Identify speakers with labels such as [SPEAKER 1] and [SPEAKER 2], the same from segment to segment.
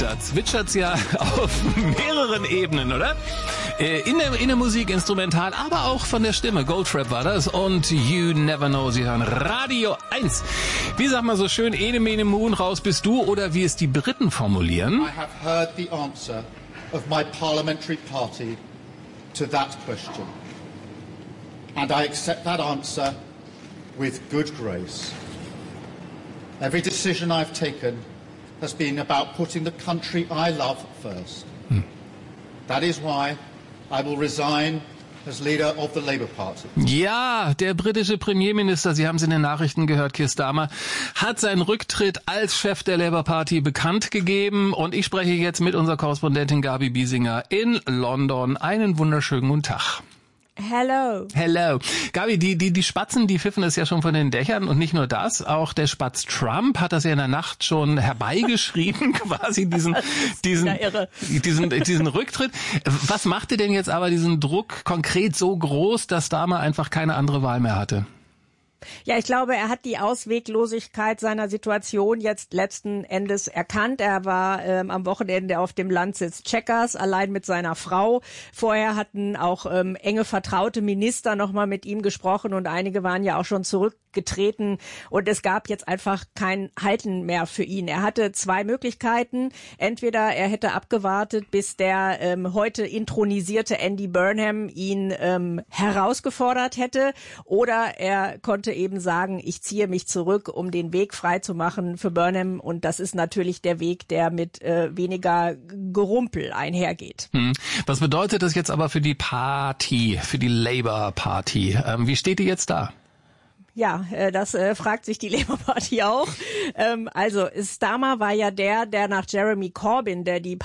[SPEAKER 1] Da zwitschert's ja auf mehreren Ebenen, oder? In der Musik, instrumental, aber auch von der Stimme. Goldfrapp war das und You Never Know. Sie hören Radio 1. Wie sagt man so schön, ene mene moon, raus bist du, oder wie es die Briten formulieren?
[SPEAKER 2] I have heard the answer of my parliamentary party to that question. And I accept that answer with good grace. Every decision I've taken has been about putting the country I love first. That is why I will resign as leader of the Labour Party.
[SPEAKER 1] Ja, der britische Premierminister, Sie haben es in den Nachrichten gehört, Keir Starmer, hat seinen Rücktritt als Chef der Labour Party bekannt gegeben. Und ich spreche jetzt mit unserer Korrespondentin Gabi Biesinger in London. Einen wunderschönen guten Tag.
[SPEAKER 3] Hello.
[SPEAKER 1] Hello. Gabi, die Spatzen, die pfiffen es ja schon von den Dächern, und nicht nur das, auch der Spatz Trump hat das ja in der Nacht schon herbeigeschrieben, quasi diesen Rücktritt. Was machte denn jetzt aber diesen Druck konkret so groß, dass Starmer einfach keine andere Wahl mehr hatte?
[SPEAKER 3] Ja, ich glaube, er hat die Ausweglosigkeit seiner Situation jetzt letzten Endes erkannt. Er war am Wochenende auf dem Landsitz Chequers, allein mit seiner Frau. Vorher hatten auch enge vertraute Minister nochmal mit ihm gesprochen und einige waren ja auch schon zurückgetreten und es gab jetzt einfach kein Halten mehr für ihn. Er hatte zwei Möglichkeiten. Entweder er hätte abgewartet, bis der heute intronisierte Andy Burnham ihn herausgefordert hätte, oder er konnte eben sagen, ich ziehe mich zurück, um den Weg frei zu machen für Burnham, und das ist natürlich der Weg, der mit weniger Gerumpel einhergeht.
[SPEAKER 1] Was bedeutet das jetzt aber für die Party, für die Labour Party? Wie steht die jetzt da?
[SPEAKER 3] Ja, das fragt sich die Labour Party auch. Also Starmer war ja der nach Jeremy Corbyn, der die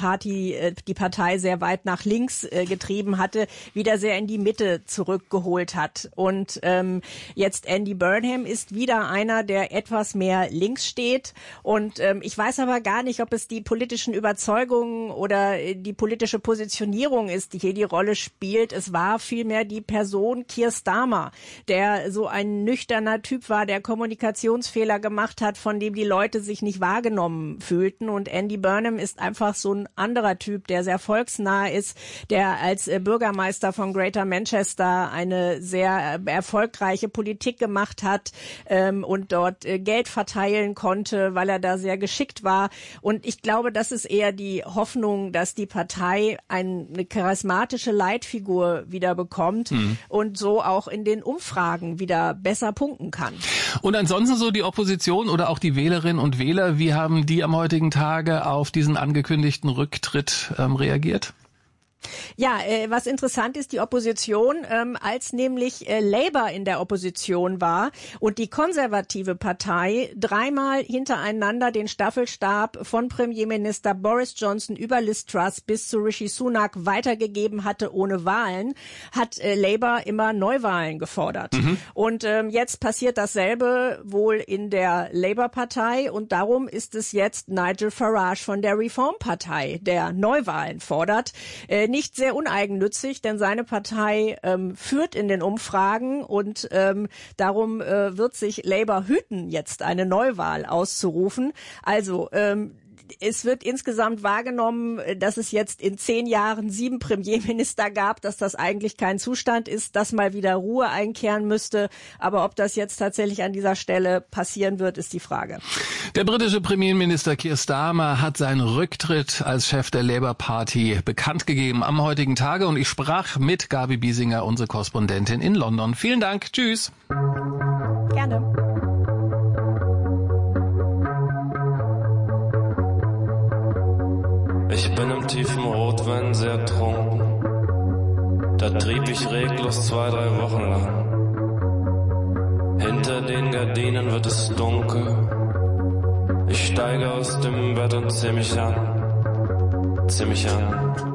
[SPEAKER 3] Partei sehr weit nach links getrieben hatte, wieder sehr in die Mitte zurückgeholt hat. Und jetzt Andy Burnham ist wieder einer, der etwas mehr links steht. Und ich weiß aber gar nicht, ob es die politischen Überzeugungen oder die politische Positionierung ist, die hier die Rolle spielt. Es war vielmehr die Person Keir Starmer, der so ein nüchterner Typ war, der Kommunikationsfehler gemacht hat, von dem die Leute sich nicht wahrgenommen fühlten. Und Andy Burnham ist einfach so ein anderer Typ, der sehr volksnah ist, der als Bürgermeister von Greater Manchester eine sehr erfolgreiche Politik gemacht hat und dort Geld verteilen konnte, weil er da sehr geschickt war. Und ich glaube, das ist eher die Hoffnung, dass die Partei eine charismatische Leitfigur wieder bekommt und so auch in den Umfragen wieder besser punkten kann.
[SPEAKER 1] Und ansonsten so die Opposition oder auch die Wählerinnen und Wähler, wie haben die am heutigen Tage auf diesen angekündigten Rücktritt reagiert?
[SPEAKER 3] Ja, was interessant ist, die Opposition, als nämlich Labour in der Opposition war und die konservative Partei dreimal hintereinander den Staffelstab von Premierminister Boris Johnson über Liz Truss bis zu Rishi Sunak weitergegeben hatte ohne Wahlen, hat Labour immer Neuwahlen gefordert. Und jetzt passiert dasselbe wohl in der Labour-Partei, und darum ist es jetzt Nigel Farage von der Reform-Partei, der Neuwahlen fordert. Nicht sehr uneigennützig, denn seine Partei führt in den Umfragen, und darum wird sich Labour hüten, jetzt eine Neuwahl auszurufen. Also es wird insgesamt wahrgenommen, dass es jetzt in 10 Jahren 7 Premierminister gab, dass das eigentlich kein Zustand ist, dass mal wieder Ruhe einkehren müsste. Aber ob das jetzt tatsächlich an dieser Stelle passieren wird, ist die Frage.
[SPEAKER 1] Der britische Premierminister Keir Starmer hat seinen Rücktritt als Chef der Labour Party bekannt gegeben am heutigen Tage, und ich sprach mit Gabi Biesinger, unsere Korrespondentin in London. Vielen Dank. Tschüss.
[SPEAKER 3] Gerne.
[SPEAKER 4] Ich bin im tiefen Rotwein sehr trunken. Da trieb ich reglos 2-3 Wochen lang. Hinter den Gardinen wird es dunkel. Ich steige aus dem Bett und zieh mich an.